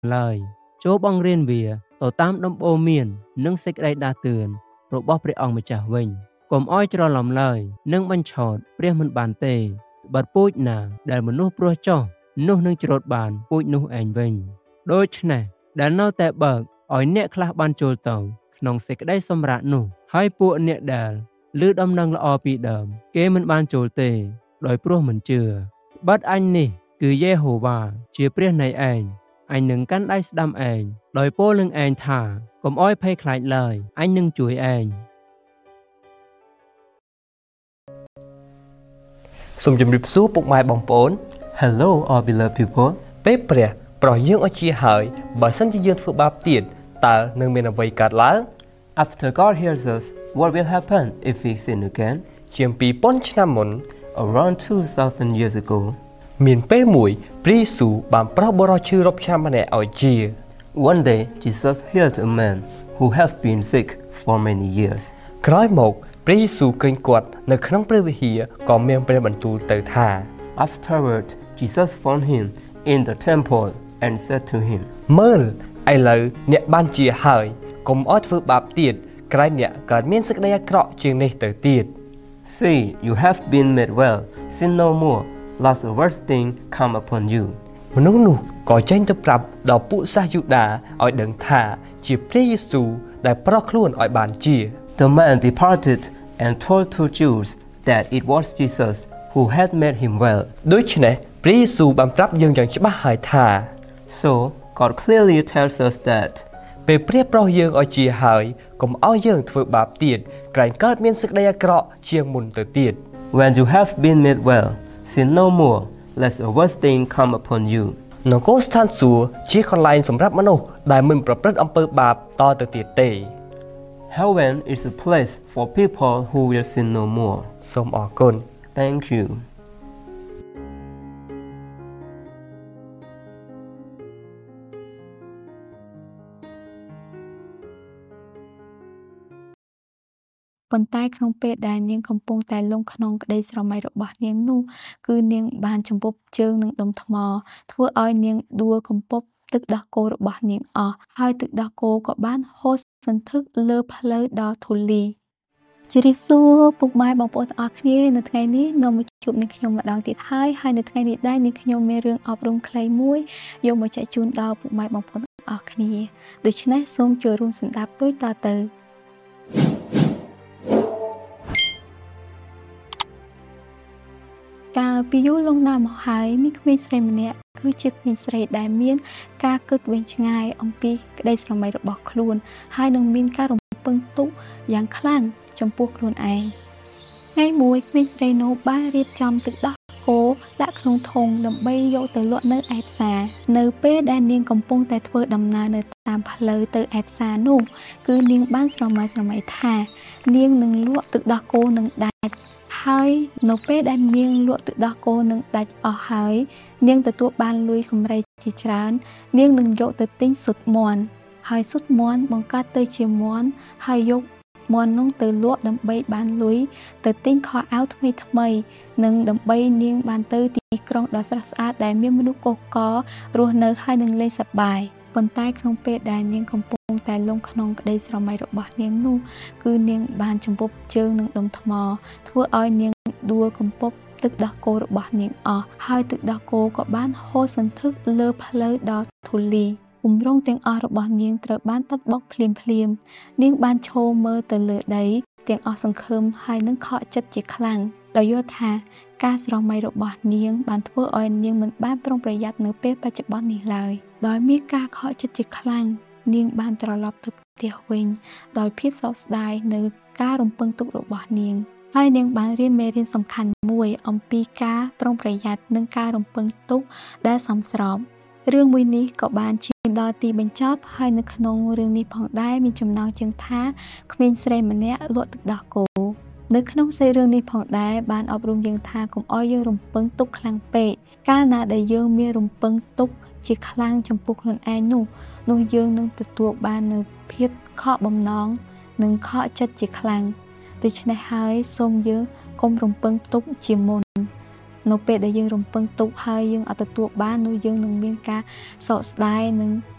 ឡើយចូលបង្រៀនវាទៅតាមដំបូន្មាននិងសេចក្តីដាស់តឿនរបស់ព្រះអង្គម្ចាស់វិញកុំឲ្យច្រឡំឡើយនឹងបញ្ឆោតព្រះមិនបានទេបាត់ពូជណាដែលមនុស្សព្រោះចោះនោះនឹងច្រូតបានពូជនោះឯងវិញដូច្នេះដែលនៅតែបើកឲ្យអ្នកខ្លះបានចូលទៅក្នុងសេចក្តីសម្រាប់នោះហើយពួកអ្នកដែលឮដំណឹងល្អពីដើមគេមិនបានចូលទេដោយព្រោះមិនជឿបាត់អញនេះគឺយេហូវ៉ាជាព្រះនៃឯងអញនឹងកាន់ដៃស្ដាំឯងដោយពោលនឹងឯងថាកុំឲ្យភ័យខ្លាចឡើយអញនឹងជួយឯងសូមជម្រាបសួរពុកម៉ែបងប្អូន Hello all beloved people ពេលព្រះប្រោះយើងឲ្យជាហើយបើសិនជាយើងធ្វើបាបទៀតតើនឹងមានអ្វីកើតឡើង After God hears us what will happen if we sin again ជាង2000ឆ្នាំមុន Around 2000 years ago មានពេលមួយព្រះយេស៊ូវបានប្រោសបុរសឈឺរាប់ឆ្នាំម្នាក់ឲ្យជា One day Jesus healed a man who had been sick for many years ក្រោយមកព្រះយេស៊ូវឃើញគាត់នៅក្នុងព្រះវិហារក៏មានព្រះបន្ទូលទៅថា Afterward Jesus found him in the temple and said to him មើលឥឡូវអ្នកបានជាហើយកុំឲ្យធ្វើបាបទៀតក្រែងអ្នកកើតមានសេចក្តីអាក្រក់ជាងនេះទៅទៀត See you have been made well sin no more lest a worse thing come upon you មនុស្សនោះក៏ចេញទៅប្រាប់ដល់ពួកសាសយូដាឲ្យដឹងថាជាព្រះយេស៊ូវដែលប្រោសខ្លួនឲ្យបានជា The man departed and told to Jews that it was Jesus who had made him well ដូច្នេះព្រះយេស៊ូវបានប្រាប់យើងយ៉ាងច្បាស់ហើយថា So God clearly tells us that ពេលព្រះប្រោសយើងឲ្យជាហើយកុំឲ្យយើងធ្វើបាបទៀតក្រែងកើតមានសេចក្តីអាក្រក់ជាងមុនទៅទៀត When you have been made well sin no more lest a worse thing come upon you នគរស្ថានសួគ៌ជាកន្លែងសម្រាប់មនុស្សដែលមិនប្រព្រឹត្តអំពើបាបតទៅទៀតទេ Heaven is a place for people who will sin no more សូមអរគុណ Thank you ប៉ុន្តែក្នុងពេលដែលនាងកំពុងតែលងក្នុងក្តីស្រមៃរបស់នាងនោះគឺនាងបានចំពប់ជើងនឹងដុំថ្មធ្វើឲ្យនាងដួលកំពប់ទឹកដោះគោរបស់នាងអស់ហើយទឹកដោះគោក៏បានហូរសន្ធឹកលើផ្លូវដ៏ធូលីជម្រាបសួរពុកម៉ែបងប្អូនទាំងអស់គ្នានៅថ្ងៃនេះនាំមកជួបនឹងខ្ញុំម្ដងទៀតហើយនៅថ្ងៃនេះដែរនាងខ្ញុំមានរឿងអប់រំខ្លីមួយយកមកចែកជូនដល់ពុកម៉ែបងប្អូនទាំងអស់គ្នាដូច្នេះសូមចូលរួមស្ដាប់ដូចតទៅកាលពីយូរលង់ណាស់មកហើយមានក្មេងស្រីម្នាក់គឺជាក្មេងស្រីដែលមានការគិតវែងឆ្ងាយអំពីក្តីស្រមៃរបស់ខ្លួនហើយនឹងមានការរំពឹងទុកយ៉ាងខ្លាំងចំពោះខ្លួនឯងថ្ងៃមួយក្មេងស្រីនោះបានរៀបចំទឹកដោះគោដាក់ក្នុងធុងដើម្បីយកទៅលក់នៅឯផ្សារនៅពេលដែលនាងកំពុងតែធ្វើដំណើរនៅតាមផ្លូវទៅឯផ្សារនោះគឺនាងបានស្រមៃថានាងនឹងលក់ទឹកដោះគោនឹងដាច់ហើយនៅពេលដែលនាងលក់ទឹកដោះគោនឹងដាច់អស់ហើយនាងទទួលបានលុយកម្រៃជាច្រើននាងនឹងយកទៅទិញស៊ុតមាន់ហើយស៊ុតមាន់បង្កើតទៅជាមាន់ហើយយកមាន់នោះទៅលក់ដើម្បីបានលុយទៅទិញខោអាវថ្មីនិងដើម្បីនាងបានទៅទីក្រុងដ៏ស្រស់ស្អាតដែលមានមនុស្សកុះកររស់នៅហើយនឹងលេងសប្បាយប៉ុន្តែក្នុងពេលដែលនាងកំពុងតែលងក្នុងក្តីស្រមៃរបស់នាងនោះគឺនាងបានចំពប់ជើងនឹងដុំថ្មធ្វើឲ្យនាងដួលកំពប់ទឹកដោះគោរបស់នាងអស់ហើយទឹកដោះគោក៏បានហូរសន្ធឹកលើផ្លូវដ៏ធូលីគម្រោងទាំងអស់របស់នាងត្រូវបានបាត់បង់ភ្លាមនាងបានឈរមើលទៅលើដីទាំងអស់សង្ឃឹមហើយនឹងខកចិត្តជាខ្លាំងដោយយល់ថាការស្រមៃរបស់នាងបានធ្វើឲ្យនាងមិនបានប្រុងប្រយ័ត្ននៅពេលបច្ចុប្បន្ននេះឡើយដោយមានការខកចិត្តជាខ្លាំងនាងបានត្រឡប់ទៅផ្ទះវិញដោយភាពសោកស្ដាយនៅការរំពឹងទុករបស់នាងហើយនាងបានរៀនមេរៀនសំខាន់មួយអំពីការប្រុងប្រយ័ត្ននិងការរំពឹងទុកដែលសមស្របរឿងមួយនេះក៏បានឈានដល់ទីបញ្ចប់ហើយនៅក្នុងរឿងនេះផងដែរមានចំណងជើងថាក្មេងស្រីម្នាក់លក់ទឹកដោះគោនៅក្នុងសាច់រឿងនេះផងដែរបានអប់រំយើងថាកុំឲ្យយើងរំពឹងទុកខ្លាំងពេកកាលណាដែលយើងមានរំពឹងទុកជាខ្លាំងចំពោះខ្លួនឯងនោះយើងនឹងទទួលបាននូវភាពខកបំណងនិងខកចិត្តជាខ្លាំងដូច្នេះហើយសូមយើងកុំរំពឹងទុកជាមុននៅពេលដែលយើងរំពឹងទុកហើយយើងអត់ទទួលបាននោះយើងនឹងមានការសោកស្ដាយនិង